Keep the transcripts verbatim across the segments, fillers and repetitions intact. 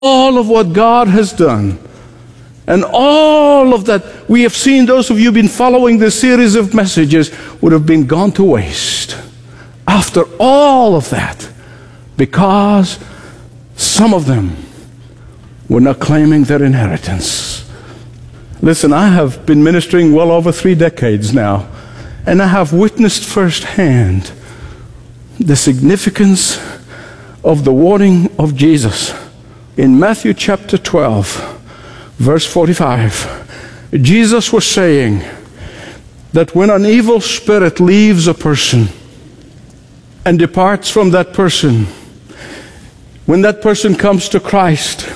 all of what God has done, and all of that we have seen, those of you who've been following this series of messages, would have been gone to waste. After all of that, because some of them were not claiming their inheritance. Listen, I have been ministering well over three decades now, and I have witnessed firsthand the significance of the warning of Jesus. In Matthew chapter twelve, verse forty-five, Jesus was saying that when an evil spirit leaves a person and departs from that person, when that person comes to Christ,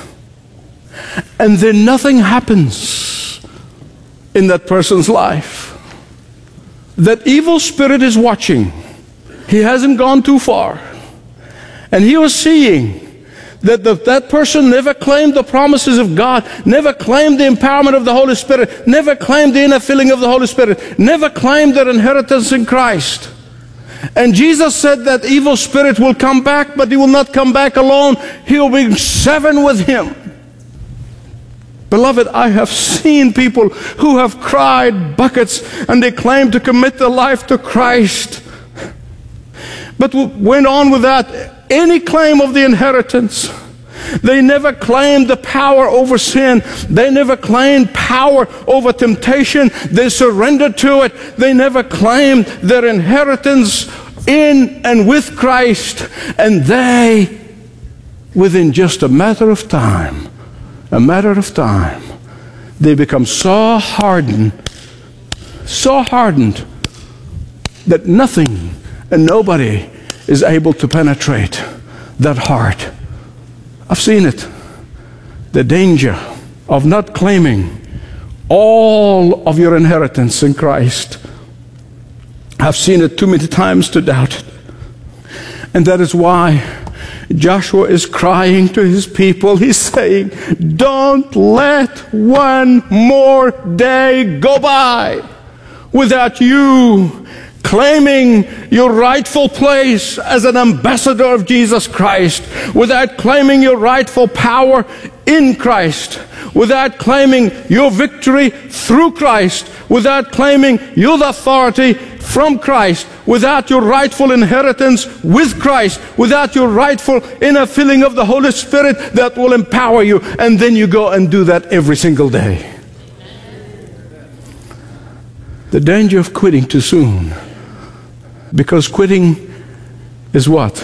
and then nothing happens in that person's life, that evil spirit is watching. He hasn't gone too far. And he was seeing that the, that person never claimed the promises of God, never claimed the empowerment of the Holy Spirit, never claimed the inner filling of the Holy Spirit, never claimed their inheritance in Christ. And Jesus said that evil spirit will come back, but he will not come back alone. He will bring seven with him. Beloved, I have seen people who have cried buckets and they claim to commit their life to Christ, but went on without any claim of the inheritance. They never claimed the power over sin. They never claimed power over temptation. They surrendered to it. They never claimed their inheritance in and with Christ. And they, within just a matter of time, a matter of time, they become so hardened, so hardened, that nothing and nobody is able to penetrate that heart. I've seen it. The danger of not claiming all of your inheritance in Christ. I've seen it too many times to doubt it. And that is why Joshua is crying to his people. He's saying, don't let one more day go by without you claiming your rightful place as an ambassador of Jesus Christ, without claiming your rightful power in Christ, without claiming your victory through Christ, without claiming your authority from Christ, without your rightful inheritance with Christ, without your rightful inner filling of the Holy Spirit that will empower you, and then you go and do that every single day. The danger of quitting too soon. Because quitting is what?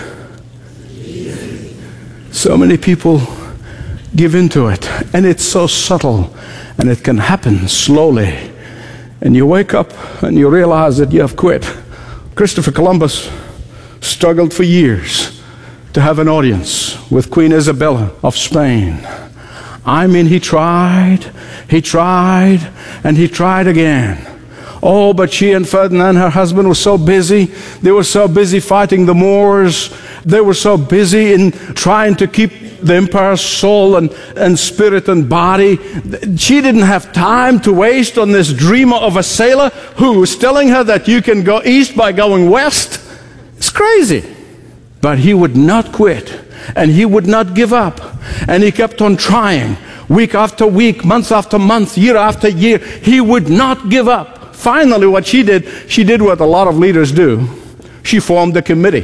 So many people give into it, and it's so subtle, and it can happen slowly. And you wake up and you realize that you have quit. Christopher Columbus struggled for years to have an audience with Queen Isabella of Spain. I mean, he tried, he tried, and he tried again. Oh, but she and Ferdinand, her husband, were so busy. They were so busy fighting the Moors. They were so busy in trying to keep the empire's soul and, and spirit and body. She didn't have time to waste on this dreamer of a sailor who was telling her that you can go east by going west. It's crazy. But he would not quit, and he would not give up. And he kept on trying, week after week, month after month, year after year. He would not give up. Finally, what she did, she did what a lot of leaders do. She formed a committee.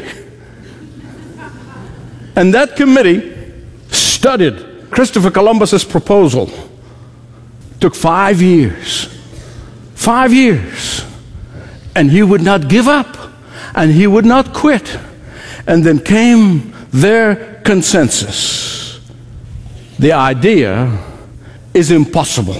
And that committee studied Christopher Columbus's proposal. Took five years. Five years. And he would not give up. And he would not quit. And then came their consensus. The idea is impossible.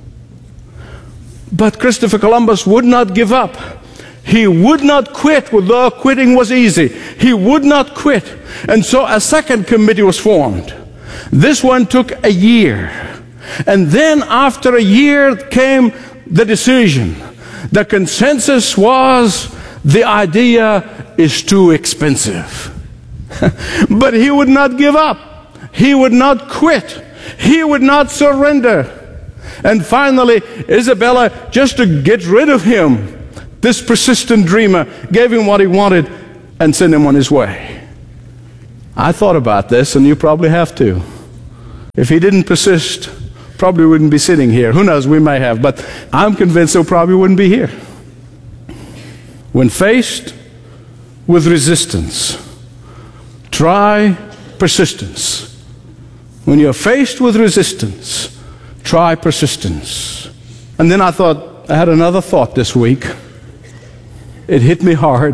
But Christopher Columbus would not give up. He would not quit, although quitting was easy. He would not quit. And so a second committee was formed. This one took a year. And then after a year came the decision. The consensus was the idea is too expensive. But he would not give up. He would not quit. He would not surrender. And finally, Isabella, just to get rid of him, this persistent dreamer, gave him what he wanted and sent him on his way. I thought about this, and you probably have too. If he didn't persist, probably wouldn't be sitting here. Who knows, we may have, but I'm convinced he probably wouldn't be here. When faced with resistance, try persistence. When you're faced with resistance, try persistence. And then I thought, I had another thought this week. It hit me hard.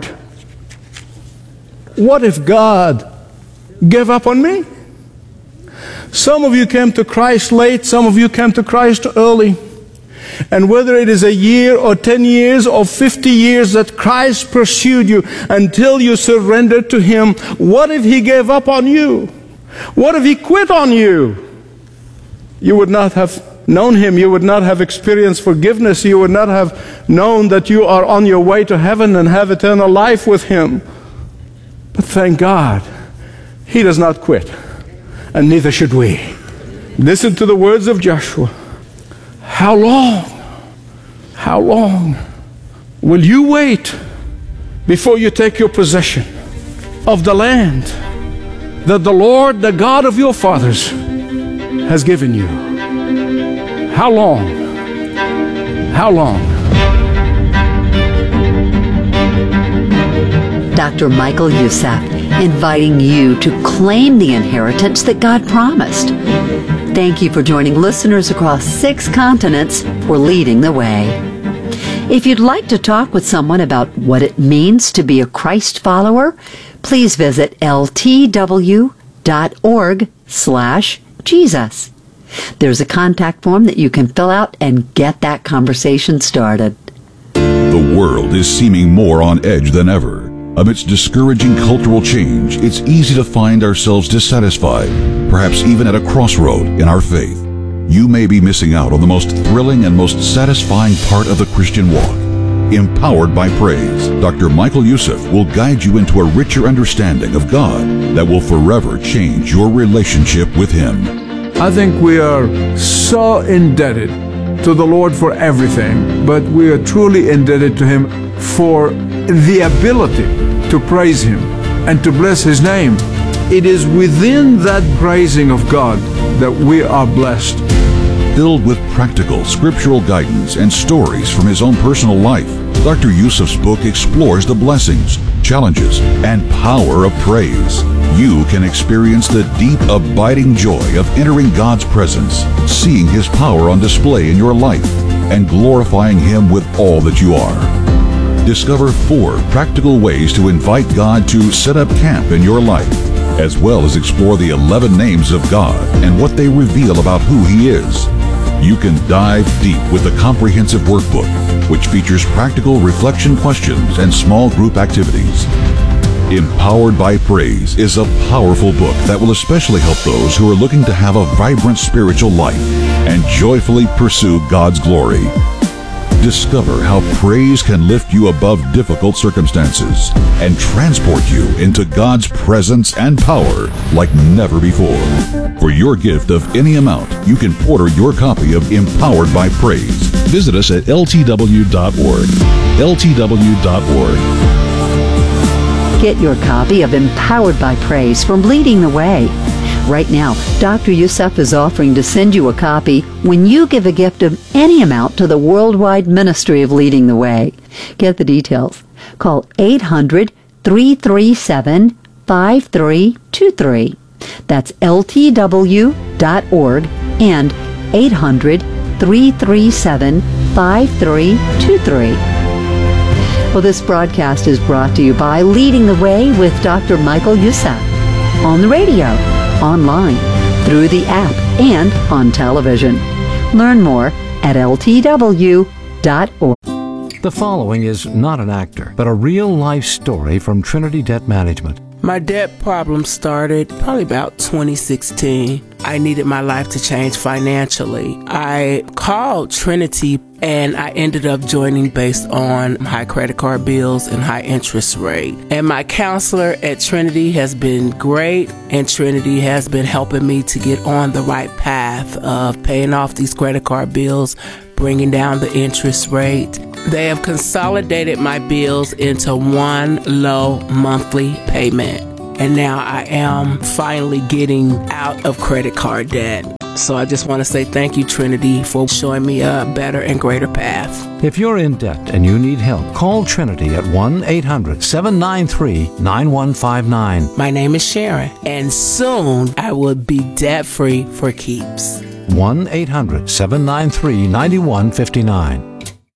What if God gave up on me? Some of you came to Christ late, some of you came to Christ early. And whether it is a year or ten years or fifty years that Christ pursued you until you surrendered to Him, what if He gave up on you? What if He quit on you? You would not have known Him. You would not have experienced forgiveness. You would not have known that you are on your way to heaven and have eternal life with Him. But thank God, He does not quit. And neither should we. Listen to the words of Joshua. How long, how long will you wait before you take your possession of the land that the Lord, the God of your fathers, has given you? How long? How long? Doctor Michael Youssef, inviting you to claim the inheritance that God promised. Thank you for joining listeners across six continents for Leading the Way. If you'd like to talk with someone about what it means to be a Christ follower, please visit L T W dot org slash Jesus. There's a contact form that you can fill out and get that conversation started. The world is seeming more on edge than ever. Amidst discouraging cultural change, it's easy to find ourselves dissatisfied, perhaps even at a crossroad in our faith. You may be missing out on the most thrilling and most satisfying part of the Christian walk. Empowered by Praise, Doctor Michael Youssef will guide you into a richer understanding of God that will forever change your relationship with Him. I think we are so indebted to the Lord for everything, but we are truly indebted to Him for the ability to praise Him and to bless His name. It is within that praising of God that we are blessed. Filled with practical, scriptural guidance and stories from his own personal life, Doctor Youssef's book explores the blessings, challenges, and power of praise. You can experience the deep, abiding joy of entering God's presence, seeing His power on display in your life, and glorifying Him with all that you are. Discover four practical ways to invite God to set up camp in your life, as well as explore the eleven names of God and what they reveal about who He is. You can dive deep with the comprehensive workbook, which features practical reflection questions and small group activities. Empowered by Praise is a powerful book that will especially help those who are looking to have a vibrant spiritual life and joyfully pursue God's glory. Discover how praise can lift you above difficult circumstances and transport you into God's presence and power like never before. For your gift of any amount, you can order your copy of Empowered by Praise. Visit us at L T W dot org. L T W dot org. Get your copy of Empowered by Praise from Leading the Way. Right now, Doctor Youssef is offering to send you a copy when you give a gift of any amount to the worldwide ministry of Leading the Way. Get the details. Call eight hundred, three three seven, five three two three. That's L T W dot org and eight hundred, three three seven, five three two three. Well, this broadcast is brought to you by Leading the Way with Doctor Michael Youssef. On the radio, online, through the app, and on television. Learn more at L T W dot org. The following is not an actor, but a real-life story from Trinity Debt Management. My debt problem started probably about twenty sixteen. I needed my life to change financially. I called Trinity and I ended up joining based on high credit card bills and high interest rate. And my counselor at Trinity has been great, and Trinity has been helping me to get on the right path of paying off these credit card bills, bringing down the interest rate. They have consolidated my bills into one low monthly payment. and now I am finally getting out of credit card debt. So I just want to say thank you, Trinity, for showing me a better and greater path. If you're in debt and you need help, call Trinity at one eight hundred seven nine three nine one five nine. My name is Sharon, and soon I will be debt-free for keeps. one eight hundred seven nine three nine one five nine.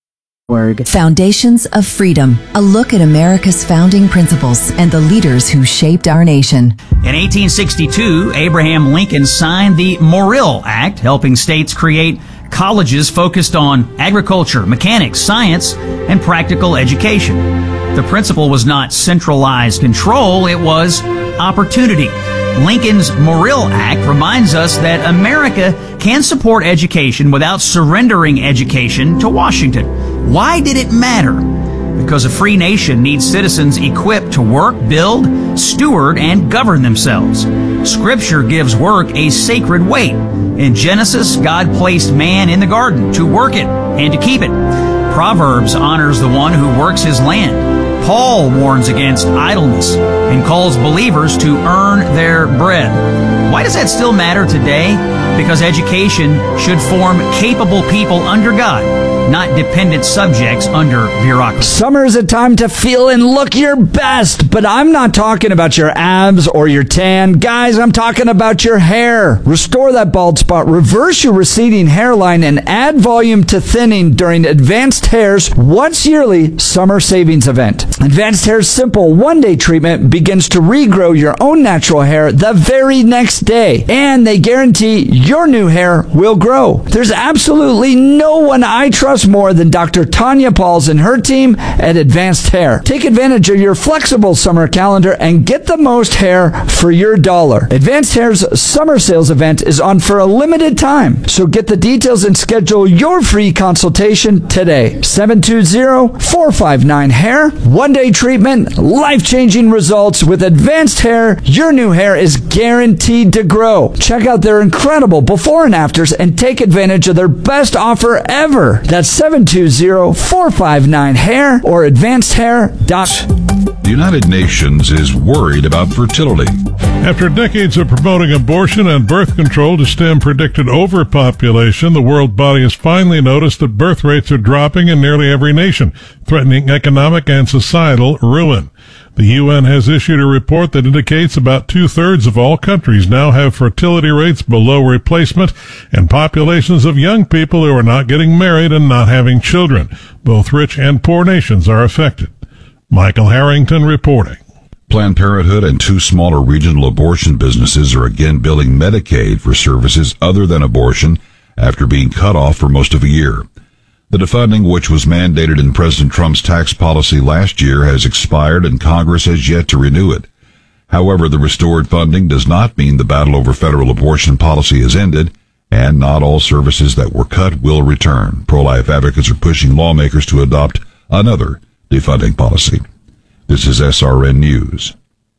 Foundations of Freedom, a look at America's founding principles and the leaders who shaped our nation. In eighteen sixty-two, Abraham Lincoln signed the Morrill Act, helping states create colleges focused on agriculture, mechanics, science, and practical education. The principle was not centralized control, it was opportunity. Lincoln's Morrill Act reminds us that America can support education without surrendering education to Washington. Why did it matter? Because a free nation needs citizens equipped to work, build, steward, and govern themselves. Scripture gives work a sacred weight. In Genesis, God placed man in the garden to work it and to keep it. Proverbs honors the one who works his land. Paul warns against idleness and calls believers to earn their bread. Why does that still matter today? Because education should form capable people under God, not dependent subjects under bureaucracy. Summer is a time to feel and look your best, but I'm not talking about your abs or your tan. Guys, I'm talking about your hair. Restore that bald spot, reverse your receding hairline, and add volume to thinning during Advanced Hair's once yearly summer savings event. Advanced Hair's simple one-day treatment begins to regrow your own natural hair the very next day, and they guarantee your new hair will grow. There's absolutely no one I trust more than Doctor Tanya Pauls and her team at Advanced Hair. Take advantage of your flexible summer calendar and get the most hair for your dollar. Advanced Hair's summer sales event is on for a limited time, so get the details and schedule your free consultation today. seven two zero, four five nine, hair. One-day treatment, life-changing results. With Advanced Hair, your new hair is guaranteed to grow. Check out their incredible before and afters and take advantage of their best offer ever. That's seven two zero, four five nine, hair or advanced hair dot com. The United Nations is worried about fertility. After decades of promoting abortion and birth control to stem predicted overpopulation, the world body has finally noticed that birth rates are dropping in nearly every nation, threatening economic and societal ruin. The U N has issued a report that indicates about two-thirds of all countries now have fertility rates below replacement and populations of young people who are not getting married and not having children. Both rich and poor nations are affected. Michael Harrington reporting. Planned Parenthood and two smaller regional abortion businesses are again billing Medicaid for services other than abortion after being cut off for most of a year. The defunding, which was mandated in President Trump's tax policy last year, has expired and Congress has yet to renew it. However, the restored funding does not mean the battle over federal abortion policy has ended, and not all services that were cut will return. Pro-life advocates are pushing lawmakers to adopt another defunding policy. This is S R N News.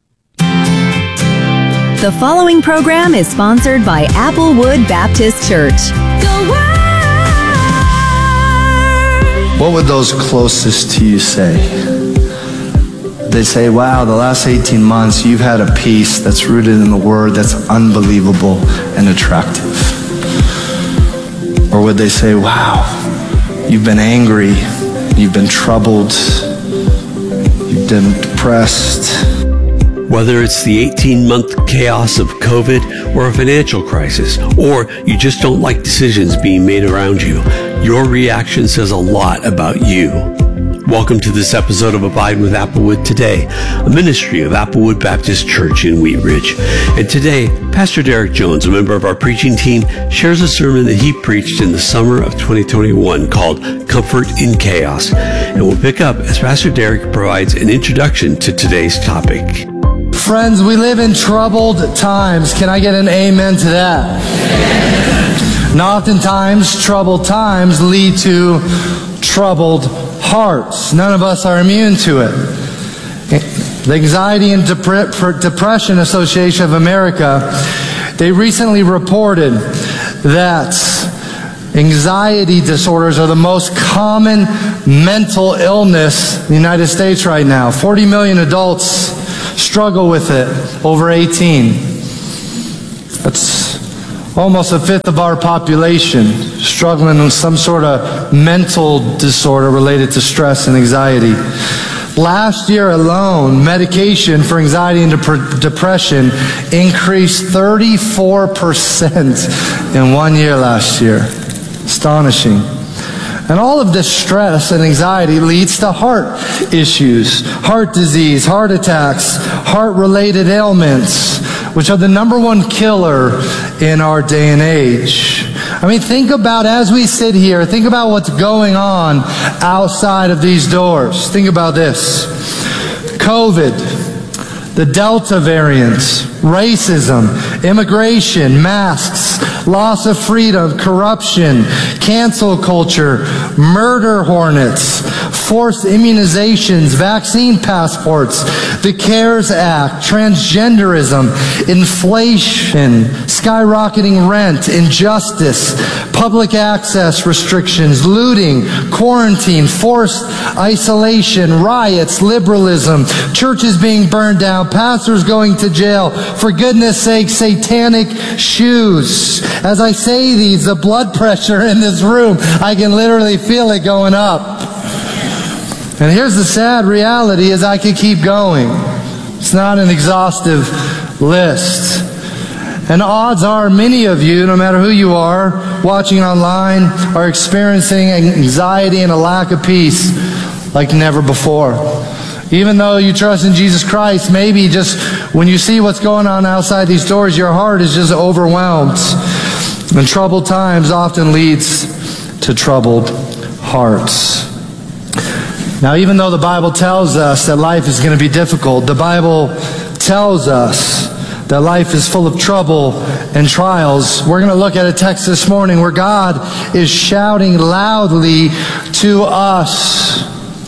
The following program is sponsored by Applewood Baptist Church. The Word. What would those closest to you say? They'd say, wow, the last eighteen months you've had a peace that's rooted in the Word that's unbelievable and attractive. Or would they say, wow, you've been angry, you've been troubled, you've been depressed. Whether it's the eighteen-month chaos of COVID or a financial crisis, or you just don't like decisions being made around you, your reaction says a lot about you. Welcome to this episode of Abide with Applewood Today, a ministry of Applewood Baptist Church in Wheat Ridge. And today, Pastor Derek Jones, a member of our preaching team, shares a sermon that he preached in the summer of twenty twenty-one called Comfort in Chaos. And we'll pick up as Pastor Derek provides an introduction to today's topic. Friends, we live in troubled times. Can I get an amen to that? And oftentimes, troubled times lead to troubled hearts. None of us are immune to it. The Anxiety and Dep- Depression Association of America, they recently reported that anxiety disorders are the most common mental illness in the United States right now. forty million adults struggle with it. Over eighteen. That's almost a fifth of our population struggling with some sort of mental disorder related to stress and anxiety. Last year alone, medication for anxiety and dep- depression increased thirty-four percent in one year last year. Astonishing. And all of this stress and anxiety leads to heart issues, heart disease, heart attacks, heart-related ailments, which are the number one killer in our day and age. I mean, think about, as we sit here, think about what's going on outside of these doors. Think about this. COVID, the Delta variant, racism, immigration, masks, loss of freedom, corruption, cancel culture, murder hornets, forced immunizations, vaccine passports, the CARES Act, transgenderism, inflation, skyrocketing rent, injustice, public access restrictions, looting, quarantine, forced isolation, riots, liberalism, churches being burned down, pastors going to jail, for goodness sake, satanic shoes. As I say these, the blood pressure in this room, I can literally feel it going up. And here's the sad reality, is I could keep going. It's not an exhaustive list. And odds are many of you, no matter who you are, watching online, are experiencing anxiety and a lack of peace like never before. Even though you trust in Jesus Christ, maybe just when you see what's going on outside these doors, your heart is just overwhelmed. And troubled times often leads to troubled hearts. Now, even though the Bible tells us that life is going to be difficult, the Bible tells us that life is full of trouble and trials, we're going to look at a text this morning where God is shouting loudly to us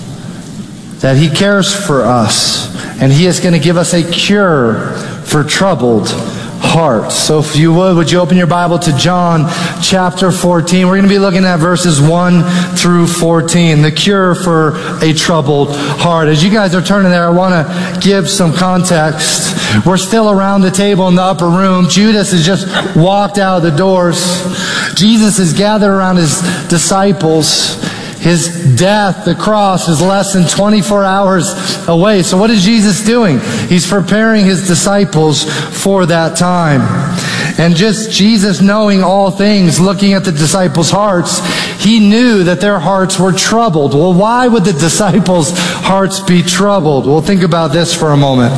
that He cares for us and He is going to give us a cure for troubled hearts. So if you would, would you open your Bible to John chapter fourteen. We're going to be looking at verses one through fourteen, the cure for a troubled heart. As you guys are turning there, I want to give some context. We're still around the table in the upper room. Judas has just walked out of the doors. Jesus is gathered around His disciples. His death, the cross, is less than twenty-four hours away. So what is Jesus doing? He's preparing His disciples for that time. And just Jesus knowing all things, looking at the disciples' hearts, He knew that their hearts were troubled. Well, why would the disciples' hearts be troubled? Well, think about this for a moment.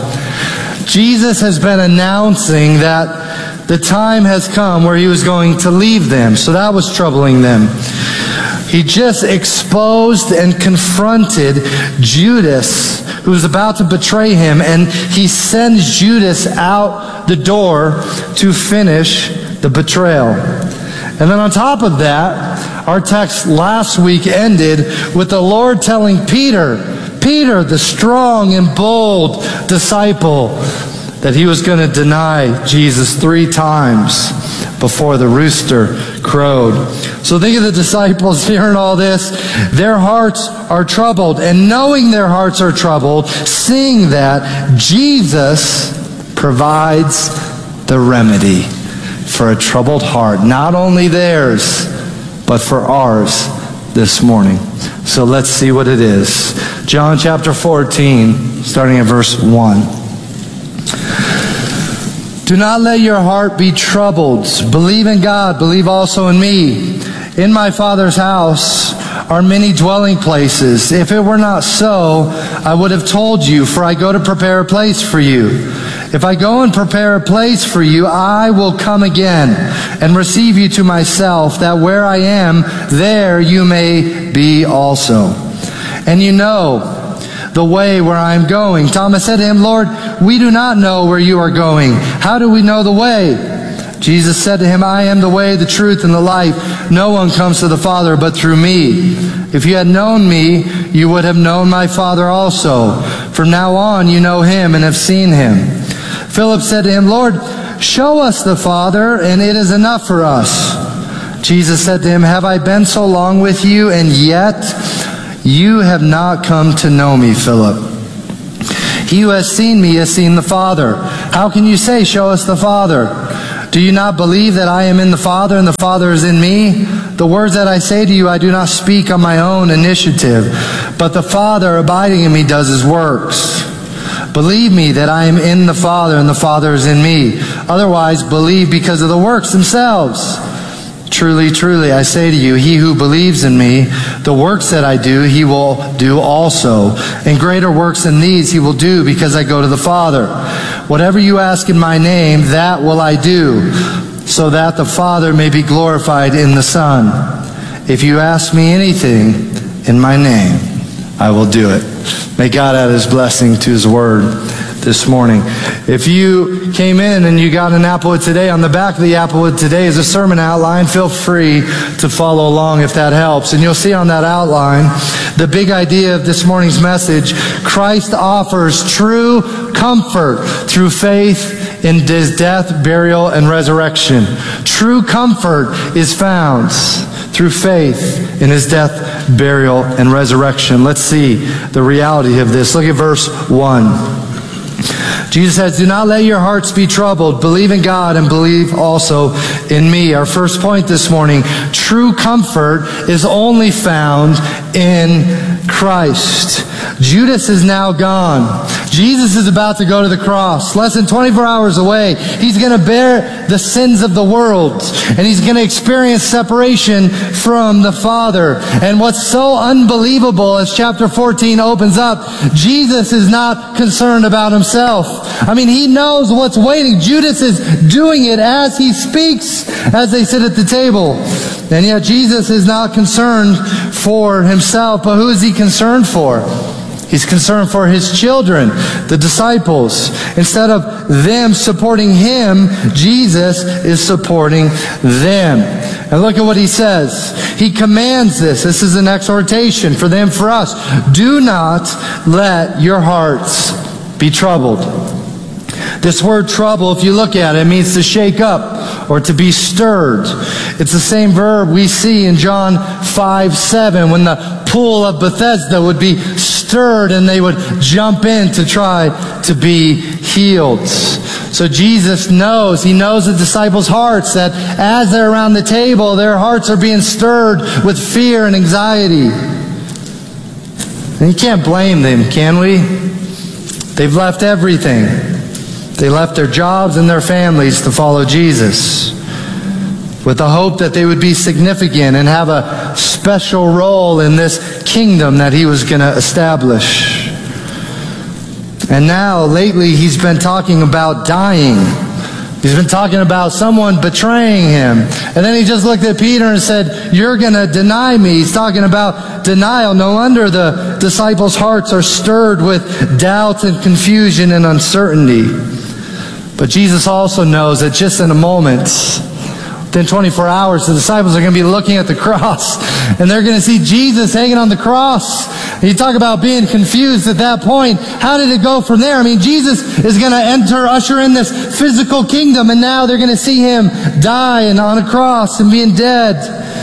Jesus has been announcing that the time has come where He was going to leave them. So that was troubling them. He just exposed and confronted Judas, who was about to betray Him, and He sends Judas out the door to finish the betrayal. And then on top of that, our text last week ended with the Lord telling Peter, Peter, the strong and bold disciple, that he was going to deny Jesus three times before the rooster crowed. So think of the disciples hearing all this. Their hearts are troubled. And knowing their hearts are troubled, seeing that, Jesus provides the remedy for a troubled heart. Not only theirs, but for ours this morning. So let's see what it is. John chapter fourteen, starting at verse one. Do not let your heart be troubled. Believe in God. Believe also in me. In my Father's house are many dwelling places. If it were not so, I would have told you, for I go to prepare a place for you. If I go and prepare a place for you, I will come again and receive you to myself, that where I am, there you may be also. And you know the way where I am going. Thomas said to Him, Lord, we do not know where you are going. How do we know the way? Jesus said to him, I am the way, the truth, and the life. No one comes to the Father but through me. If you had known me, you would have known my Father also. From now on you know Him and have seen Him. Philip said to Him, Lord, show us the Father, and it is enough for us. Jesus said to him, have I been so long with you, and yet you have not come to know me, Philip? He who has seen me has seen the Father. How can you say, show us the Father? Do you not believe that I am in the Father and the Father is in me? The words that I say to you, I do not speak on my own initiative, but the Father abiding in me does his works. Believe me that I am in the Father and the Father is in me. Otherwise, believe because of the works themselves. Truly, truly, I say to you, he who believes in me, the works that I do, he will do also. And greater works than these he will do, because I go to the Father. Whatever you ask in my name, that will I do, so that the Father may be glorified in the Son. If you ask me anything in my name, I will do it. May God add his blessing to his word this morning. If you came in and you got an Applewood Today, on the back of the Applewood Today is a sermon outline. Feel free to follow along if that helps. And you'll see on that outline the big idea of this morning's message. Christ offers true comfort through faith in his death, burial, and resurrection. True comfort is found through faith in his death, burial, and resurrection. Let's see the reality of this. Look at verse one. Jesus says, do not let your hearts be troubled. Believe in God and believe also in me. Our first point this morning, true comfort is only found in Christ. Judas is now gone. Jesus is about to go to the cross. Less than twenty-four hours away. He's going to bear the sins of the world. And he's going to experience separation from the Father. And what's so unbelievable as chapter fourteen opens up, Jesus is not concerned about himself. I mean, he knows what's waiting. Judas is doing it as he speaks, as they sit at the table. And yet Jesus is not concerned for himself. But who is he concerned for? He's concerned for his children, the disciples. Instead of them supporting him, Jesus is supporting them. And look at what he says. He commands this. This is an exhortation for them, for us. Do not let your hearts be troubled. This word trouble, if you look at it, it means to shake up or to be stirred. It's the same verb we see in John five seven when the pool of Bethesda would be stirred and they would jump in to try to be healed. So Jesus knows, he knows the disciples' hearts, that as they're around the table, their hearts are being stirred with fear and anxiety. And you can't blame them, can we? They've left everything. They left their jobs and their families to follow Jesus, with the hope that they would be significant and have a special role in this kingdom that he was going to establish. And now, lately, he's been talking about dying. He's been talking about someone betraying him. And then he just looked at Peter and said, you're going to deny me. He's talking about denial. No wonder the disciples' hearts are stirred with doubt and confusion and uncertainty. But Jesus also knows that just in a moment, within twenty-four hours, the disciples are going to be looking at the cross, and they're going to see Jesus hanging on the cross. And you talk about being confused at that point. How did it go from there? I mean, Jesus is going to enter, usher in this physical kingdom, and now they're going to see him die and on a cross and being dead.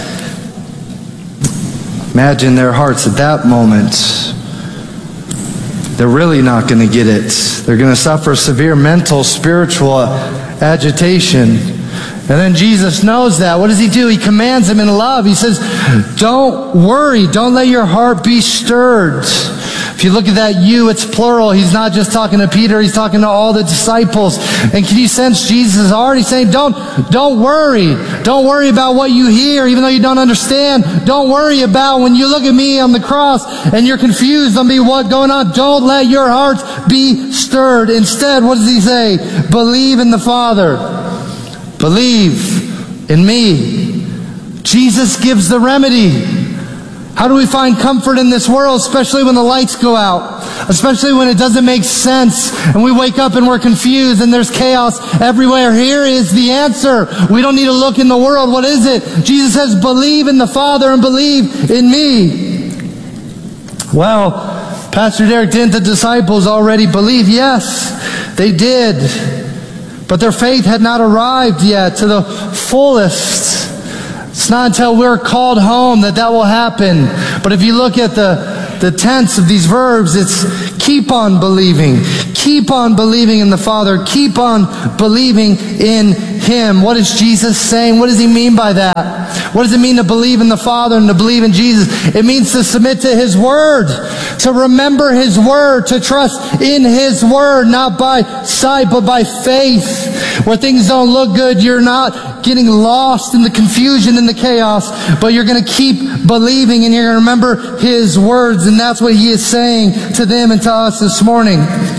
Imagine their hearts at that moment. They're really not going to get it. They're going to suffer severe mental, spiritual agitation. And then Jesus knows that. What does he do? He commands them in love. He says, don't worry. Don't let your heart be stirred. If you look at that you, it's plural. He's not just talking to Peter. He's talking to all the disciples. And can you sense Jesus is already saying, don't, don't worry. Don't worry about what you hear, even though you don't understand. Don't worry about when you look at me on the cross and you're confused on me, what's going on. Don't let your hearts be stirred. Instead, what does he say? Believe in the Father. Believe in me. Jesus gives the remedy. How do we find comfort in this world, especially when the lights go out? Especially when it doesn't make sense and we wake up and we're confused and there's chaos everywhere. Here is the answer. We don't need to look in the world. What is it? Jesus says, believe in the Father and believe in me. Well, Pastor Derek, didn't the disciples already believe? Yes, they did. But their faith had not arrived yet to the fullest. It's not until we're called home that that will happen. But if you look at the, the tense of these verbs, it's Keep on believing. Keep on believing in the Father. Keep on believing in Him. What is Jesus saying? What does He mean by that? What does it mean to believe in the Father and to believe in Jesus? It means to submit to His Word, to remember His Word, to trust in His Word, not by sight but by faith. Where things don't look good, you're not getting lost in the confusion and the chaos, but you're going to keep believing and you're going to remember His words, and that's what He is saying to them and to us this morning.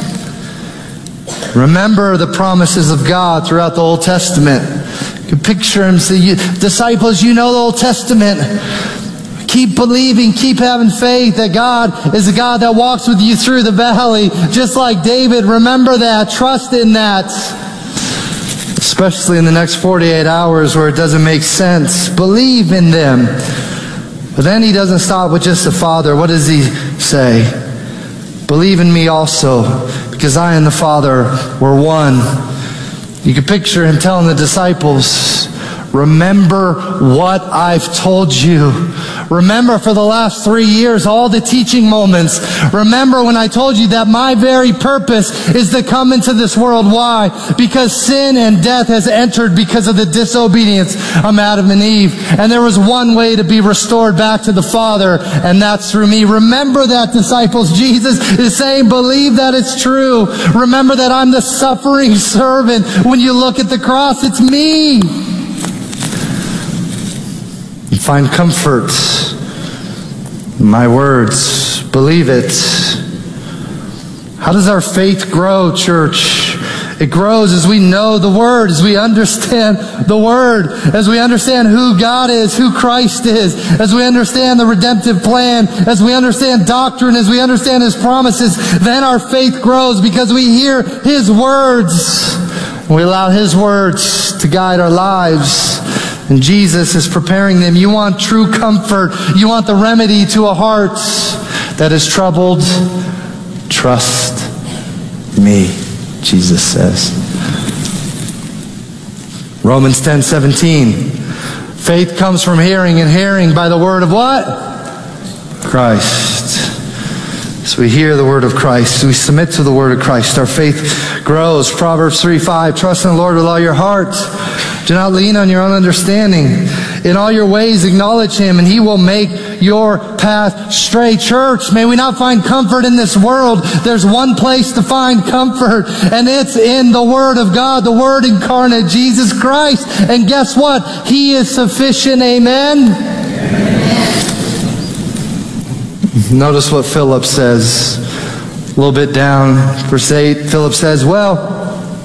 Remember the promises of God throughout the Old Testament. You can picture Him say, you, disciples, you know the Old Testament. Keep believing, keep having faith that God is a God that walks with you through the valley. Just like David, remember that, trust in that. Especially in the next forty-eight hours where it doesn't make sense. Believe in them. But then He doesn't stop with just the Father. What does He say? Believe in me also, because I and the Father were one. You can picture Him telling the disciples, remember what I've told you. Remember for the last three years, all the teaching moments. Remember when I told you that my very purpose is to come into this world. Why? Because sin and death has entered because of the disobedience of Adam and Eve. And there was one way to be restored back to the Father, and that's through me. Remember that, disciples. Jesus is saying, believe that it's true. Remember that I'm the suffering servant. When you look at the cross, it's me. Find comfort in my words. Believe it. How does our faith grow, church? It grows as we know the Word, as we understand the Word, as we understand who God is, who Christ is, as we understand the redemptive plan, as we understand doctrine, as we understand His promises. Then our faith grows because we hear His words. We allow His words to guide our lives. And Jesus is preparing them. You want true comfort. You want the remedy to a heart that is troubled. Trust me, Jesus says. Romans ten seventeen. Faith comes from hearing, and hearing by the word of what? Christ. So we hear the word of Christ. We submit to the word of Christ. Our faith grows. Proverbs three five. Trust in the Lord with all your heart. Do not lean on your own understanding. In all your ways acknowledge Him, and He will make your path straight. Church, may we not find comfort in this world. There's one place to find comfort, and it's in the Word of God, the Word incarnate, Jesus Christ. And guess what? He is sufficient. Amen? Notice what Philip says. A little bit down, verse eight. Philip says, well,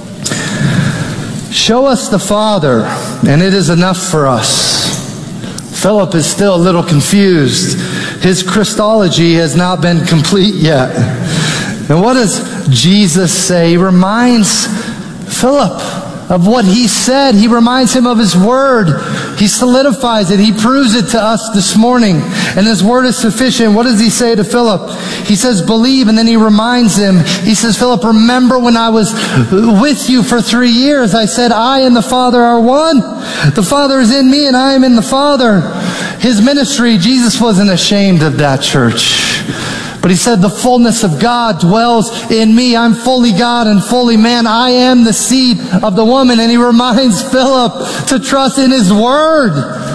show us the Father, and it is enough for us. Philip is still a little confused. His Christology has not been complete yet. And what does Jesus say? He reminds Philip of what He said. He reminds him of His Word. He solidifies it. He proves it to us this morning. And His Word is sufficient. What does He say to Philip? He says, believe, and then He reminds him. He says, Philip, remember when I was with you for three years, I said, I and the Father are one. The Father is in me, and I am in the Father. His ministry, Jesus wasn't ashamed of that, church. But He said, the fullness of God dwells in me. I'm fully God and fully man. I am the seed of the woman. And He reminds Philip to trust in His Word.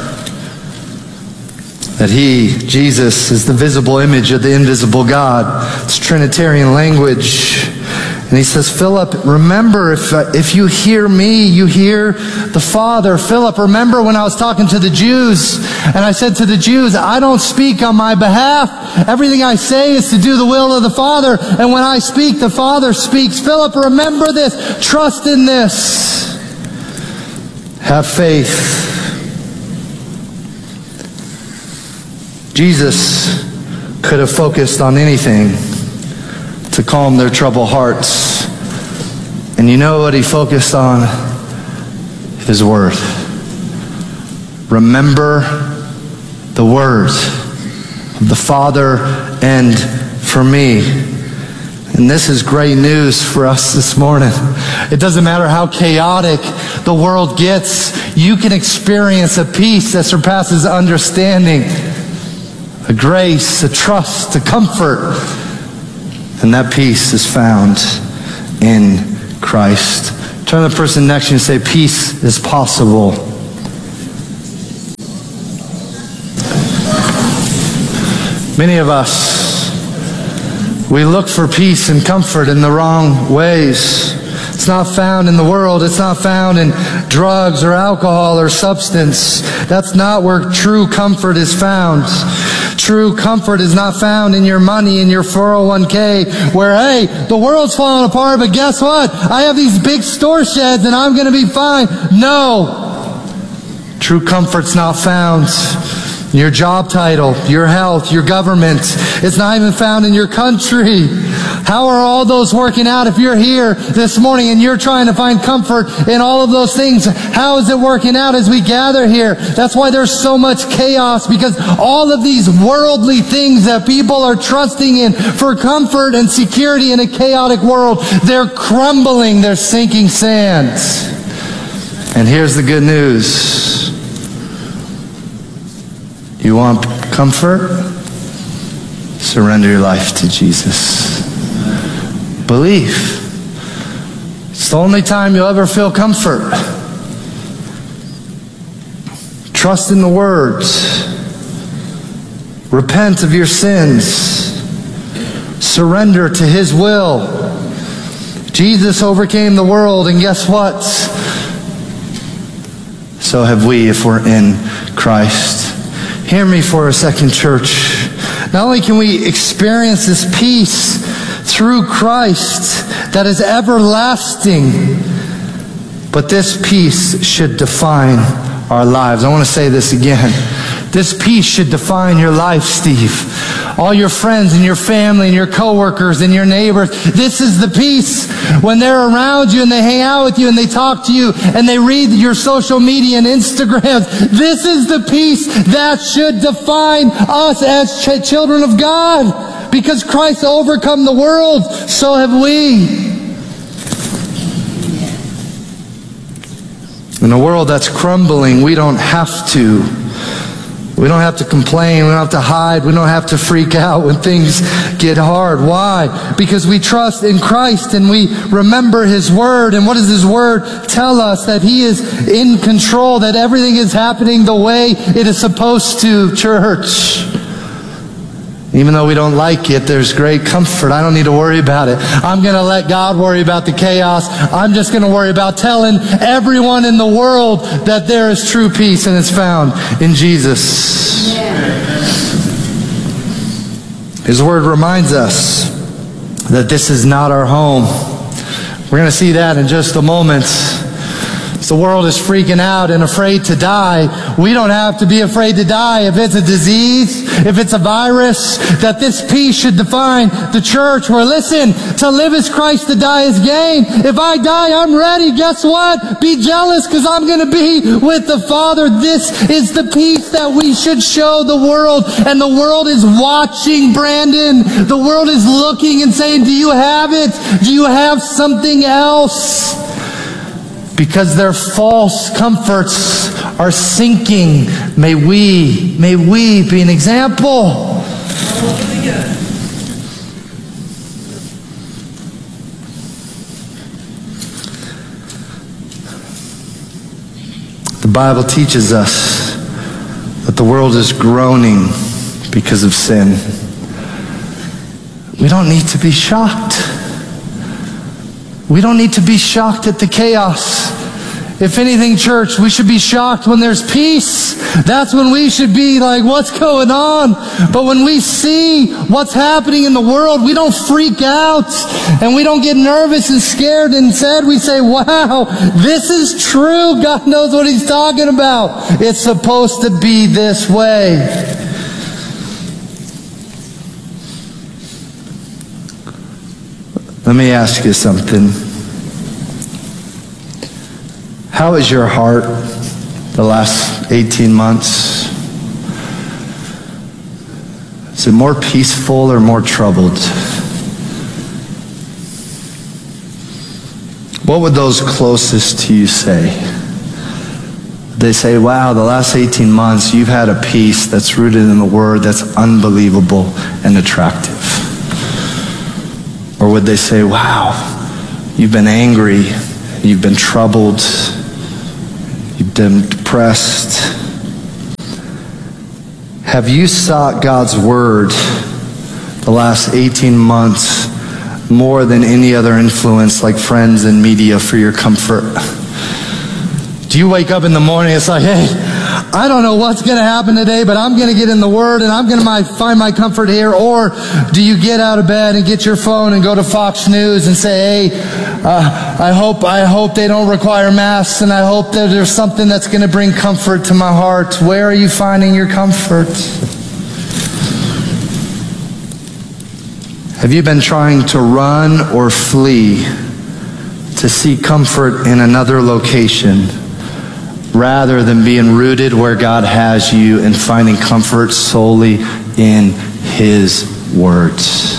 That He, Jesus, is the visible image of the invisible God. It's Trinitarian language. And He says, Philip, remember, if, uh, if you hear me, you hear the Father. Philip, remember when I was talking to the Jews, and I said to the Jews, I don't speak on my behalf. Everything I say is to do the will of the Father. And when I speak, the Father speaks. Philip, remember this. Trust in this. Have faith. Jesus could have focused on anything to calm their troubled hearts. And you know what He focused on? His Word. Remember the Word of the Father and for me. And this is great news for us this morning. It doesn't matter how chaotic the world gets, you can experience a peace that surpasses understanding, a grace, a trust, a comfort And that peace is found in Christ. Turn to the person next to you and say, peace is possible. Many of us, we look for peace and comfort in the wrong ways. It's not found in the world. It's not found in drugs or alcohol or substance. That's not where true comfort is found. True comfort is not found in your money, in your four oh one k, where, hey, the world's falling apart, but guess what? I have these big store sheds and I'm going to be fine. No. True comfort's not found in your job title, your health, your government. It's not even found in your country. How are all those working out? If you're here this morning and you're trying to find comfort in all of those things, how is it working out as we gather here? That's why there's so much chaos, because all of these worldly things that people are trusting in for comfort and security in a chaotic world, they're crumbling, they're sinking sand. And here's the good news. You want comfort? Surrender your life to Jesus. Believe. It's the only time you'll ever feel comfort. Trust in the words. Repent of your sins. Surrender to His will. Jesus overcame the world, and guess what? So have we if we're in Christ. Hear me for a second, church. Not only can we experience this peace through Christ that is everlasting, but this peace should define our lives. I want to say this again. This peace should define your life, Steve. All your friends and your family and your coworkers and your neighbors. This is the peace when they're around you and they hang out with you and they talk to you and they read your social media and Instagrams. This is the peace that should define us as ch- children of God. Because Christ overcome the world, so have we. In a world that's crumbling, we don't have to. We don't have to complain. We don't have to hide. We don't have to freak out when things get hard. Why? Because we trust in Christ and we remember His Word. And what does His Word tell us? That He is in control, that everything is happening the way it is supposed to, church. Even though we don't like it, there's great comfort. I don't need to worry about it. I'm going to let God worry about the chaos. I'm just going to worry about telling everyone in the world that there is true peace and it's found in Jesus. His Word reminds us that this is not our home. We're going to see that in just a moment. The world is freaking out and afraid to die. We don't have to be afraid to die. If it's a disease, if it's a virus, that this peace should define the church where, listen, to live is Christ, to die is gain. If I die, I'm ready. Guess what? Be jealous because I'm going to be with the Father. This is the peace that we should show the world. And the world is watching, Brandon. The world is looking and saying, do you have it? Do you have something else? Because their false comforts are sinking. May we, may we be an example. The Bible teaches us that the world is groaning because of sin. We don't need to be shocked. We don't need to be shocked at the chaos. If anything, church, we should be shocked when there's peace. That's when we should be like, what's going on? But when we see what's happening in the world, we don't freak out and we don't get nervous and scared. Instead, we say, wow, this is true. God knows what He's talking about. It's supposed to be this way. Let me ask you something. How is your heart the last eighteen months? Is it more peaceful or more troubled? What would those closest to you say? They say, wow, the last eighteen months you've had a peace that's rooted in the Word that's unbelievable and attractive. Or would they say, wow, you've been angry, you've been troubled, you've been depressed? Have you sought God's word the last eighteen months more than any other influence like friends and media for your comfort? Do you wake up in the morning and it's like, hey, I don't know what's going to happen today, but I'm going to get in the Word and I'm going to find my comfort here? Or do you get out of bed and get your phone and go to Fox News and say, hey, uh, I hope I hope they don't require masks, and I hope that there's something that's going to bring comfort to my heart? Where are you finding your comfort? Have you been trying to run or flee to seek comfort in another location, rather than being rooted where God has you and finding comfort solely in His words?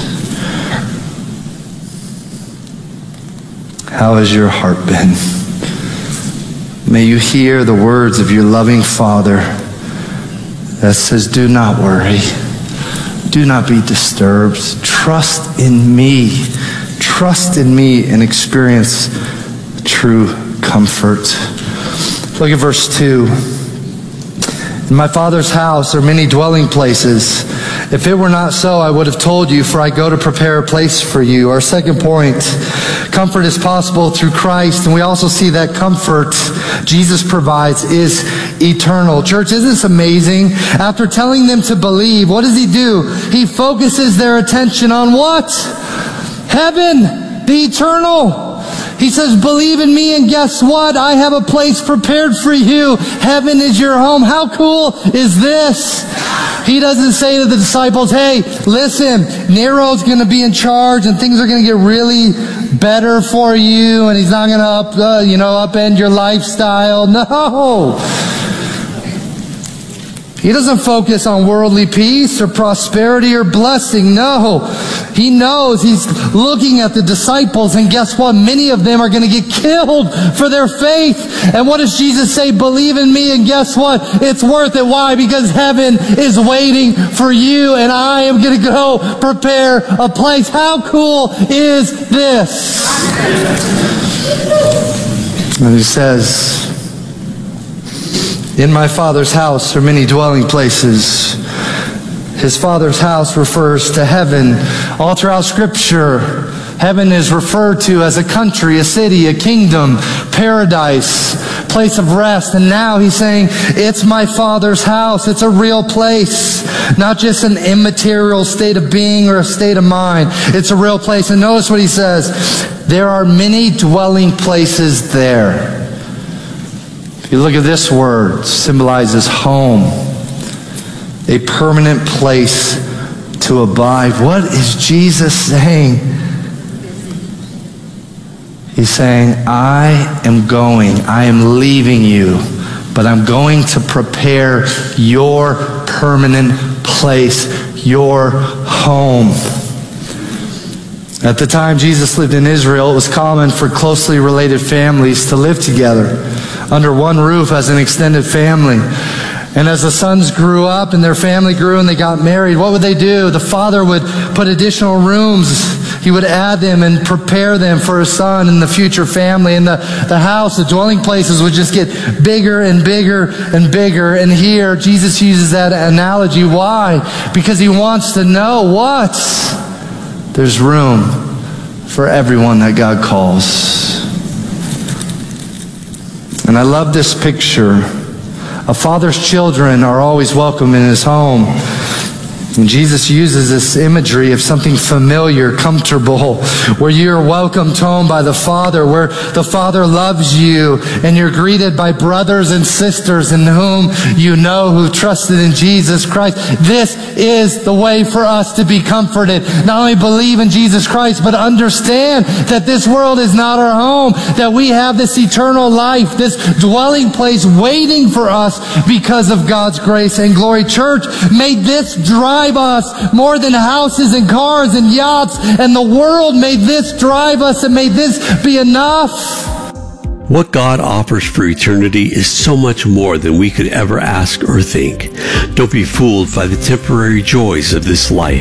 How has your heart been? May you hear the words of your loving Father that says, do not worry. Do not be disturbed. Trust in me. Trust in me and experience true comfort. Look at verse two. In my Father's house are many dwelling places. If it were not so, I would have told you, for I go to prepare a place for you. Our second point, comfort is possible through Christ, and we also see that comfort Jesus provides is eternal. Church, isn't this amazing? After telling them to believe, what does He do? He focuses their attention on what? Heaven, the eternal. He says, believe in me, and guess what? I have a place prepared for you. Heaven is your home. How cool is this? He doesn't say to the disciples, hey, listen, Nero's going to be in charge and things are going to get really better for you, and he's not going to up, uh, you know, upend your lifestyle. No. He doesn't focus on worldly peace or prosperity or blessing. No. He knows He's looking at the disciples, and guess what? Many of them are going to get killed for their faith. And what does Jesus say? Believe in me, and guess what? It's worth it. Why? Because heaven is waiting for you, and I am going to go prepare a place. How cool is this? And He says, in my Father's house are many dwelling places. His Father's house refers to heaven. All throughout Scripture, heaven is referred to as a country, a city, a kingdom, paradise, place of rest. And now He's saying, it's my Father's house. It's a real place, not just an immaterial state of being or a state of mind. It's a real place. And notice what He says. There are many dwelling places there. If you look at this word, it symbolizes home, a permanent place to abide. What is Jesus saying? He's saying, I am going, I am leaving you, but I'm going to prepare your permanent place, your home. At the time Jesus lived in Israel, it was common for closely related families to live together under one roof as an extended family. And as the sons grew up and their family grew and they got married, what would they do? The father would put additional rooms. He would add them and prepare them for his son and the future family. And the, the house, the dwelling places would just get bigger and bigger and bigger. And here, Jesus uses that analogy. Why? Because He wants to know what? There's room for everyone that God calls. And I love this picture. A father's children are always welcome in his home. And Jesus uses this imagery of something familiar, comfortable, where you're welcomed home by the Father, where the Father loves you, and you're greeted by brothers and sisters in whom you know who trusted in Jesus Christ. This is the way for us to be comforted. Not only believe in Jesus Christ, but understand that this world is not our home, that we have this eternal life, this dwelling place waiting for us because of God's grace and glory. Church, may this drive us more than houses and cars and yachts and the world. May this drive us, and may this be enough. What God offers for eternity is so much more than we could ever ask or think. Don't be fooled by the temporary joys of this life.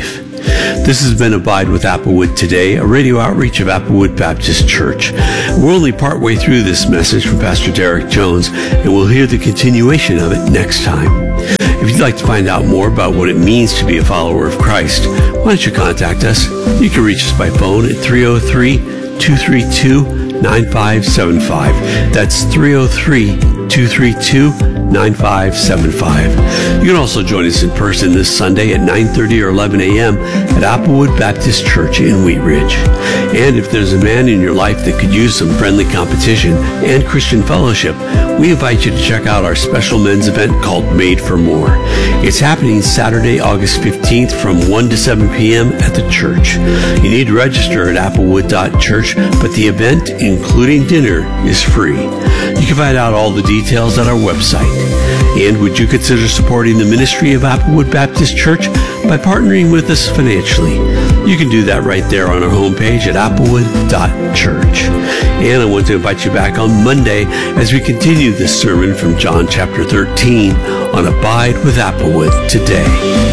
This has been Abide with Applewood Today, a radio outreach of Applewood Baptist Church. We're only partway through this message from Pastor Derek Jones, and we'll hear the continuation of it next time. If you'd like to find out more about what it means to be a follower of Christ, why don't you contact us? You can reach us by phone at three oh three, two three two, nine five seven five. That's three oh three, two three two, nine five seven five. You can also join us in person this Sunday at nine thirty or eleven a.m. at Applewood Baptist Church in Wheat Ridge. And if there's a man in your life that could use some friendly competition and Christian fellowship, we invite you to check out our special men's event called Made for More. It's happening Saturday, August fifteenth from one to seven p.m. at the church. You need to register at applewood dot church, but the event, including dinner, is free. You can find out all the details at our website. And would you consider supporting the ministry of Applewood Baptist Church by partnering with us financially? You can do that right there on our homepage at applewood dot church. And I want to invite you back on Monday as we continue this sermon from John chapter thirteen on Abide with Applewood Today.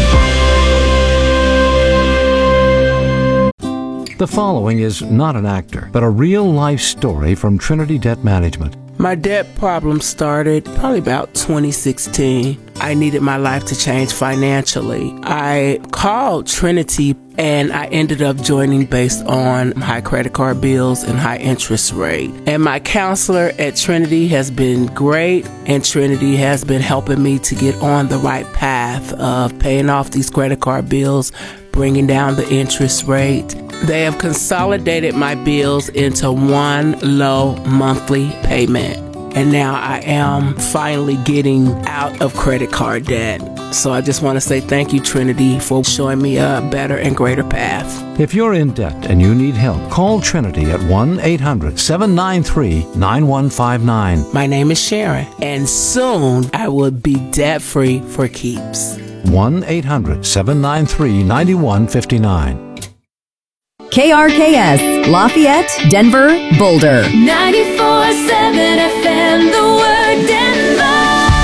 The following is not an actor, but a real-life story from Trinity Debt Management. My debt problem started probably about twenty sixteen. I needed my life to change financially. I called Trinity and I ended up joining based on high credit card bills and high interest rate. And my counselor at Trinity has been great, and Trinity has been helping me to get on the right path of paying off these credit card bills, bringing down the interest rate. They have consolidated my bills into one low monthly payment. And now I am finally getting out of credit card debt. So I just want to say thank you, Trinity, for showing me a better and greater path. If you're in debt and you need help, call Trinity at one eight hundred, seven nine three, nine one five nine. My name is Sharon, and soon I will be debt-free for keeps. one eight hundred, seven nine three, nine one five nine. K R K S, Lafayette, Denver, Boulder. ninety-four seven F M, The Word, Denver.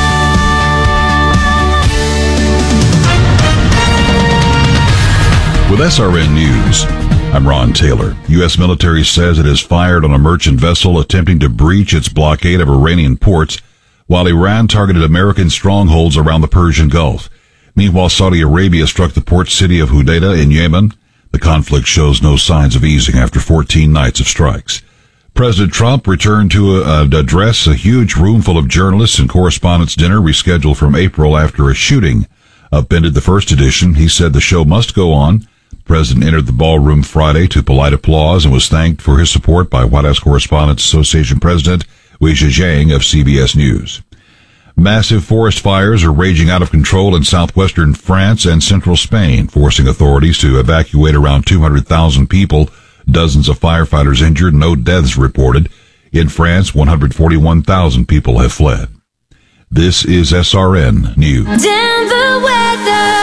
With S R N News, I'm Ron Taylor. U S military says it has fired on a merchant vessel attempting to breach its blockade of Iranian ports, while Iran targeted American strongholds around the Persian Gulf. Meanwhile, Saudi Arabia struck the port city of Hodeidah in Yemen. The conflict shows no signs of easing after fourteen nights of strikes. President Trump returned to uh, address a huge room full of journalists and correspondents' dinner rescheduled from April after a shooting upended the first edition. He said the show must go on. The president entered the ballroom Friday to polite applause and was thanked for his support by White House Correspondents Association President Weijia Zhang of C B S News. Massive forest fires are raging out of control in southwestern France and central Spain, forcing authorities to evacuate around two hundred thousand people. Dozens of firefighters injured, no deaths reported. In France, one hundred forty-one thousand people have fled. This is S R N News. Denver weather.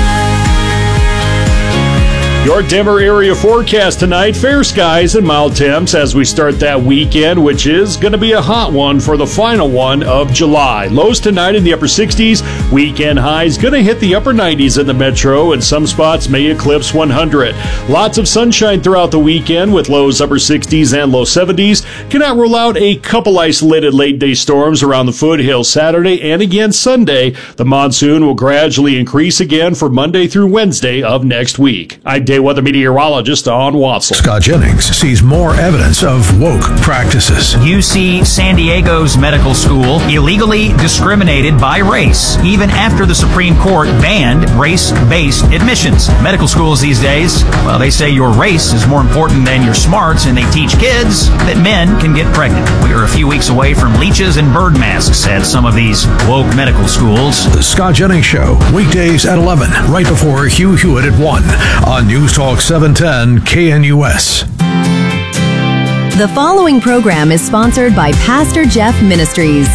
Your Denver area forecast tonight, fair skies and mild temps as we start that weekend, which is going to be a hot one for the final one of July. Lows tonight in the upper sixties. Weekend highs going to hit the upper nineties in the metro, and some spots may eclipse one hundred. Lots of sunshine throughout the weekend with lows upper sixties and low seventies. Cannot rule out a couple isolated late-day storms around the foothills Saturday and again Sunday. The monsoon will gradually increase again for Monday through Wednesday of next week. I'm Day weather meteorologist Don Watson. Scott Jennings sees more evidence of woke practices. U C San Diego's medical school illegally discriminated by race, even after the Supreme Court banned race-based admissions. Medical schools these days, well, they say your race is more important than your smarts, and they teach kids that men can get pregnant. We are a few weeks away from leeches and bird masks at some of these woke medical schools. The Scott Jennings Show, weekdays at eleven, right before Hugh Hewitt at one, on News Talk seven ten K N U S. The following program is sponsored by Pastor Jeff Ministries.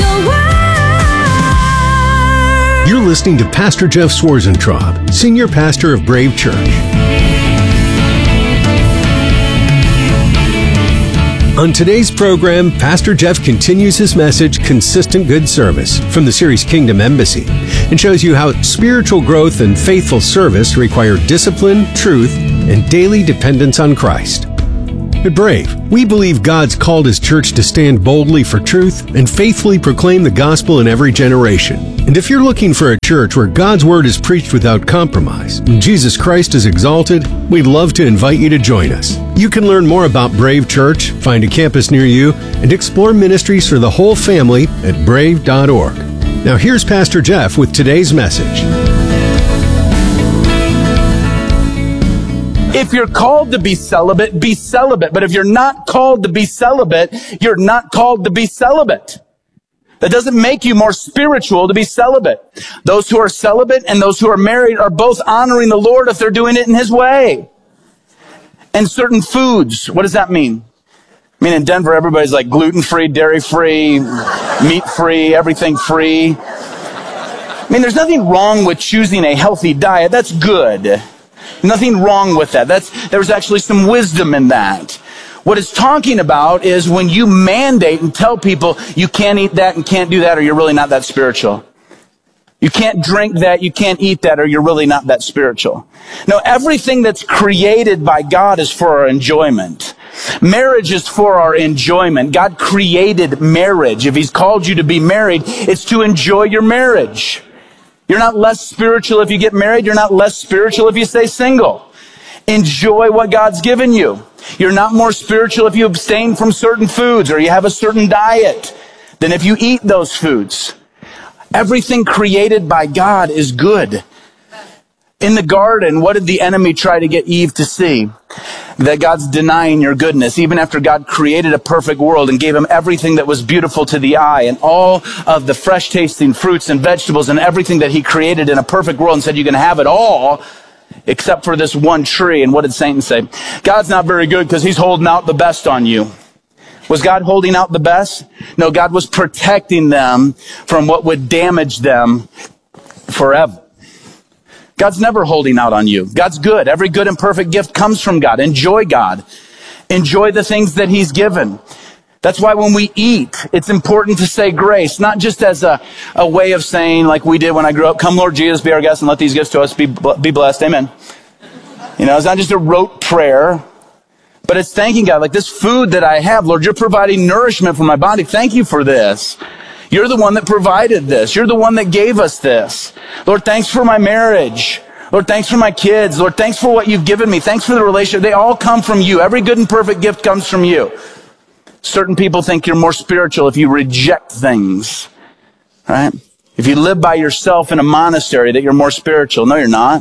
You're listening to Pastor Jeff Swarzentraub, Senior Pastor of Brave Church. On today's program, Pastor Jeff continues his message, Consistent Good Service, from the series Kingdom Embassy, and shows you how spiritual growth and faithful service require discipline, truth, and daily dependence on Christ. At Brave, we believe God's called His church to stand boldly for truth and faithfully proclaim the gospel in every generation. And if you're looking for a church where God's word is preached without compromise and Jesus Christ is exalted, we'd love to invite you to join us. You can learn more about Brave Church, find a campus near you, and explore ministries for the whole family at brave dot org. Now here's Pastor Jeff with today's message. If you're called to be celibate, be celibate. But if you're not called to be celibate, you're not called to be celibate. That doesn't make you more spiritual to be celibate. Those who are celibate and those who are married are both honoring the Lord if they're doing it in His way. And certain foods, what does that mean? I mean, in Denver, everybody's like gluten-free, dairy-free, meat-free, everything free. I mean, there's nothing wrong with choosing a healthy diet. That's good. Nothing wrong with that. That's, there's actually some wisdom in that. What it's talking about is when you mandate and tell people you can't eat that and can't do that, or you're really not that spiritual. You can't drink that, you can't eat that, or you're really not that spiritual. No, everything that's created by God is for our enjoyment. Marriage is for our enjoyment. God created marriage. If He's called you to be married, it's to enjoy your marriage. You're not less spiritual if you get married. You're not less spiritual if you stay single. Enjoy what God's given you. You're not more spiritual if you abstain from certain foods or you have a certain diet than if you eat those foods. Everything created by God is good. In the garden, what did the enemy try to get Eve to see? That God's denying your goodness, even after God created a perfect world and gave him everything that was beautiful to the eye and all of the fresh tasting fruits and vegetables and everything that He created in a perfect world, and said you can have it all except for this one tree. And what did Satan say? God's not very good because He's holding out the best on you. Was God holding out the best? No, God was protecting them from what would damage them forever. God's never holding out on you. God's good. Every good and perfect gift comes from God. Enjoy God. Enjoy the things that He's given. That's why when we eat, it's important to say grace, not just as a, a way of saying like we did when I grew up, come Lord Jesus, be our guest and let these gifts to us be, be blessed. Amen. You know, it's not just a rote prayer, but it's thanking God. Like this food that I have, Lord, you're providing nourishment for my body. Thank you for this. You're the one that provided this. You're the one that gave us this. Lord, thanks for my marriage. Lord, thanks for my kids. Lord, thanks for what you've given me. Thanks for the relationship. They all come from you. Every good and perfect gift comes from you. Certain people think you're more spiritual if you reject things, right? If you live by yourself in a monastery, that you're more spiritual. No, you're not.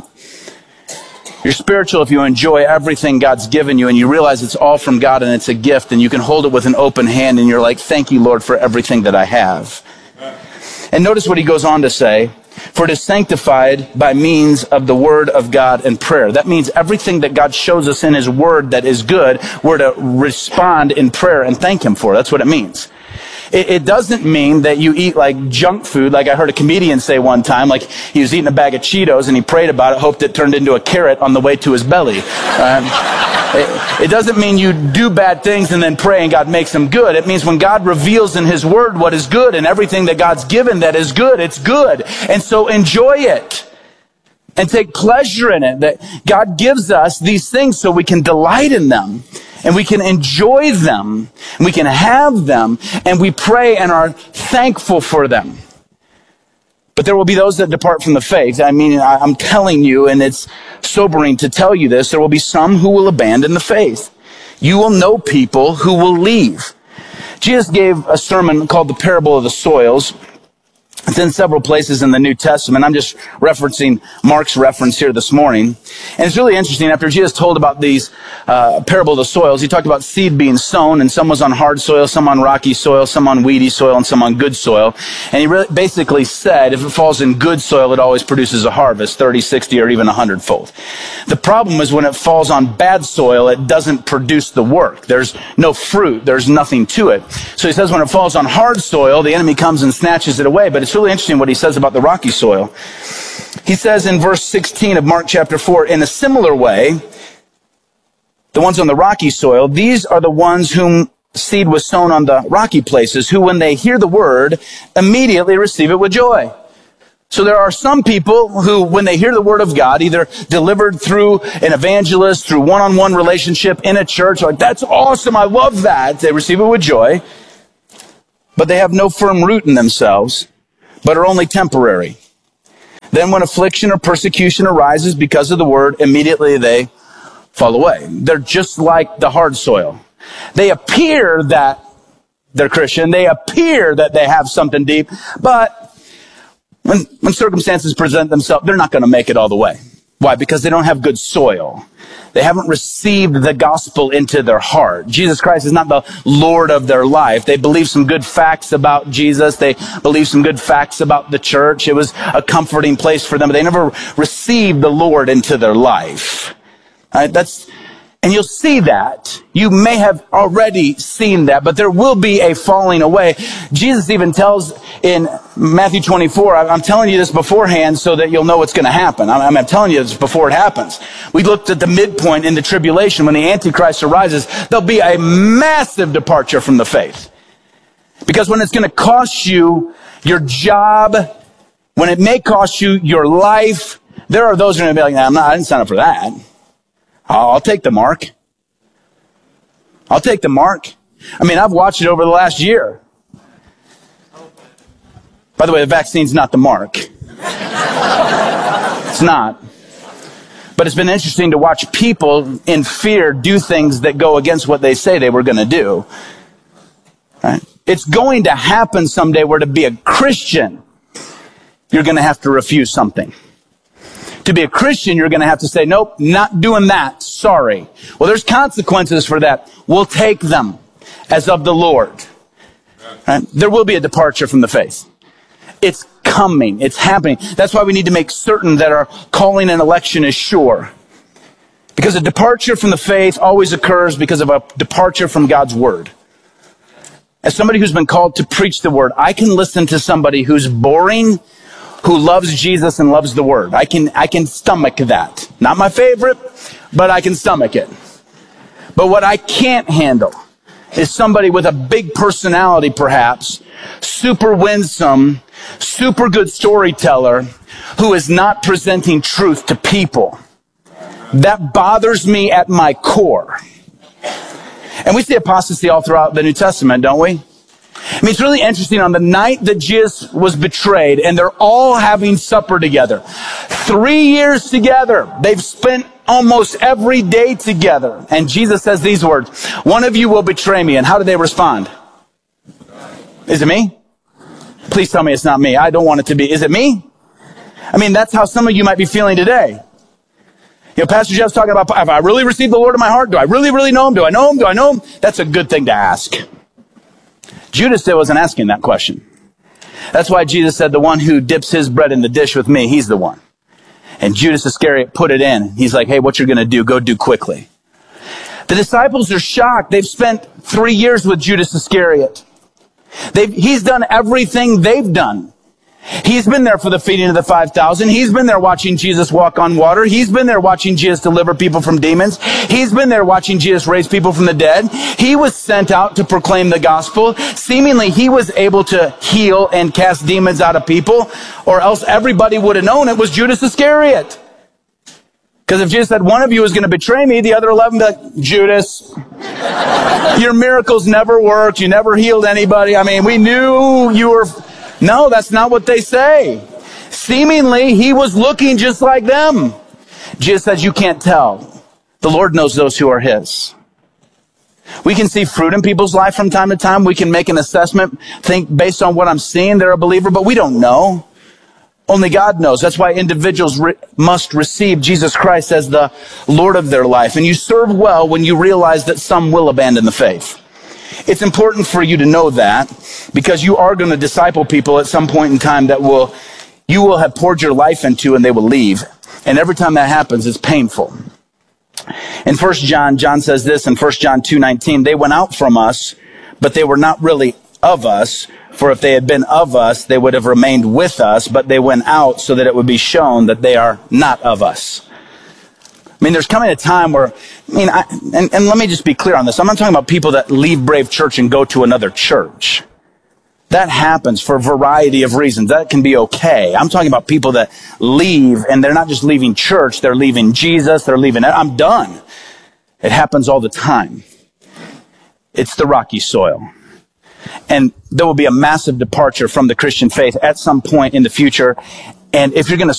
You're spiritual if you enjoy everything God's given you and you realize it's all from God and it's a gift and you can hold it with an open hand and you're like, thank you, Lord, for everything that I have. And notice what he goes on to say, for it is sanctified by means of the word of God and prayer. That means everything that God shows us in His word that is good, we're to respond in prayer and thank Him for. That's what it means. It, it doesn't mean that you eat like junk food, like I heard a comedian say one time, like he was eating a bag of Cheetos and he prayed about it, hoped it turned into a carrot on the way to his belly. Um, it, it doesn't mean you do bad things and then pray and God makes them good. It means when God reveals in His word what is good and everything that God's given that is good, it's good. And so enjoy it and take pleasure in it, that God gives us these things so we can delight in them. And we can enjoy them, and we can have them, and we pray and are thankful for them. But there will be those that depart from the faith. I mean, I'm telling you, and it's sobering to tell you this, there will be some who will abandon the faith. You will know people who will leave. Jesus gave a sermon called the Parable of the Soils. It's in several places in the New Testament. I'm just referencing Mark's reference here this morning. And it's really interesting. After Jesus told about these uh, parable of the soils, He talked about seed being sown, and some was on hard soil, some on rocky soil, some on weedy soil, and some on good soil. And He really basically said if it falls in good soil, it always produces a harvest, thirty, sixty, or even a hundredfold. The problem is when it falls on bad soil, it doesn't produce the work. There's no fruit. There's nothing to it. So He says when it falls on hard soil, the enemy comes and snatches it away. But it's really interesting what He says about the rocky soil. He says in verse sixteen of Mark chapter four, in a similar way, the ones on the rocky soil, these are the ones whom seed was sown on the rocky places, who when they hear the word, immediately receive it with joy. So there are some people who, when they hear the word of God, either delivered through an evangelist, through one-on-one relationship in a church, like, that's awesome, I love that. They receive it with joy, but they have no firm root in themselves, but are only temporary. Then when affliction or persecution arises because of the word, immediately they fall away. They're just like the hard soil. They appear that they're Christian. They appear that they have something deep, but when, when circumstances present themselves, they're not going to make it all the way. Why? Because they don't have good soil. They haven't received the gospel into their heart. Jesus Christ is not the Lord of their life. They believe some good facts about Jesus. They believe some good facts about the church. It was a comforting place for them, but they never received the Lord into their life. All right, that's, and you'll see that. You may have already seen that, but there will be a falling away. Jesus even tells in Matthew twenty-four, I'm telling you this beforehand so that you'll know what's going to happen. I'm, I'm telling you this before it happens. We looked at the midpoint in the tribulation when the Antichrist arises. There'll be a massive departure from the faith. Because when it's going to cost you your job, when it may cost you your life, there are those who are going to be like, nah, I'm not, I didn't sign up for that. I'll take the mark. I'll take the mark. I mean, I've watched it over the last year. By the way, the vaccine's not the mark. It's not. But it's been interesting to watch people in fear do things that go against what they say they were going to do. Right? It's going to happen someday where to be a Christian, you're going to have to refuse something. To be a Christian, you're going to have to say, nope, not doing that. Sorry. Well, there's consequences for that. We'll take them as of the Lord. Right? There will be a departure from the faith. It's coming. It's happening. That's why we need to make certain that our calling and election is sure. Because a departure from the faith always occurs because of a departure from God's word. As somebody who's been called to preach the word, I can listen to somebody who's boring, who loves Jesus and loves the word. I can, I can stomach that. Not my favorite, but I can stomach it. But what I can't handle is somebody with a big personality, perhaps, super winsome, super good storyteller, who is not presenting truth to people. That bothers me at my core. And we see apostasy all throughout the New Testament, don't we? I mean, it's really interesting. On the night that Jesus was betrayed, and they're all having supper together, three years together, they've spent almost every day together. And Jesus says these words, one of you will betray me. And how do they respond? Is it me? Please tell me it's not me. I don't want it to be. Is it me? I mean, that's how some of you might be feeling today. You know, Pastor Jeff's talking about, have I really received the Lord in my heart? Do I really, really know him? Do I know him? Do I know him? That's a good thing to ask. Judas still wasn't asking that question. That's why Jesus said, the one who dips his bread in the dish with me, he's the one. And Judas Iscariot put it in. He's like, hey, what you're going to do, go do quickly. The disciples are shocked. They've spent three years with Judas Iscariot. They've, he's done everything they've done. He's been there for the feeding of the five thousand. He's been there watching Jesus walk on water. He's been there watching Jesus deliver people from demons. He's been there watching Jesus raise people from the dead. He was sent out to proclaim the gospel. Seemingly, he was able to heal and cast demons out of people, or else everybody would have known it was Judas Iscariot. Because if Jesus said, one of you is going to betray me, the other eleven would be like, Judas, your miracles never worked. You never healed anybody. I mean, we knew you were... No, that's not what they say. Seemingly, he was looking just like them. Jesus says, you can't tell. The Lord knows those who are his. We can see fruit in people's life from time to time. We can make an assessment, think based on what I'm seeing, they're a believer, but we don't know. Only God knows. That's why individuals re- must receive Jesus Christ as the Lord of their life. And you serve well when you realize that some will abandon the faith. It's important for you to know that, because you are going to disciple people at some point in time that will, you will have poured your life into, and they will leave. And every time that happens, it's painful. In First John, John says this in First John two nineteen, they went out from us, but they were not really of us. For if they had been of us, they would have remained with us, but they went out so that it would be shown that they are not of us. I mean, there's coming a time where, I mean, I, and, and let me just be clear on this. I'm not talking about people that leave Brave Church and go to another church. That happens for a variety of reasons. That can be okay. I'm talking about people that leave, and they're not just leaving church, they're leaving Jesus, they're leaving, I'm done. It happens all the time. It's the rocky soil. And there will be a massive departure from the Christian faith at some point in the future. And if you're going to